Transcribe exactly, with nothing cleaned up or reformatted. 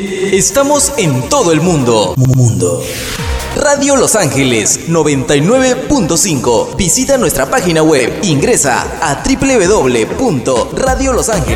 Estamos en todo el mundo. Mundo. Radio Los Ángeles noventa y nueve punto cinco. Visita nuestra página web. Ingresa a doble u doble u doble u punto radio los ángeles